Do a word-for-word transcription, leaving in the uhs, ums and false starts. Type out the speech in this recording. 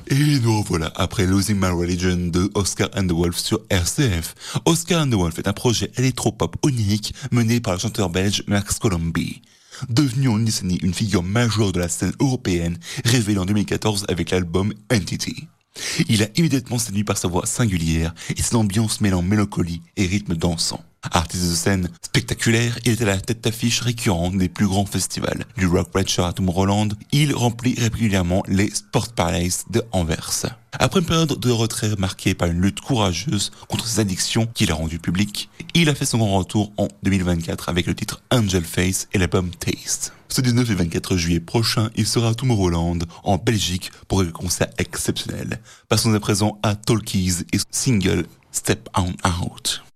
Et nous revoilà après Losing My Religion de Oscar and the Wolf sur R C F. Oscar and the Wolf est un projet électropop onirique mené par le chanteur belge Max Colomby. Devenu en une décennie une figure majeure de la scène européenne, révélé en deux mille quatorze avec l'album Entity. Il a immédiatement séduit par sa voix singulière et son ambiance mêlant mélancolie et rythme dansant. Artiste de scène spectaculaire, il est à la tête d'affiche récurrente des plus grands festivals. Du Rock Ratchet à Tomorrowland, il remplit régulièrement les Sport Palace de Anvers. Après une période de retrait marquée par une lutte courageuse contre ses addictions qu'il a rendues publiques, il a fait son grand retour en deux mille vingt-quatre avec le titre Angel Face et l'album Taste. Ce dix-neuf et vingt-quatre juillet prochain, il sera à Tomorrowland, en Belgique, pour un concert exceptionnel. Passons à présent à Talkies et single Step On Out.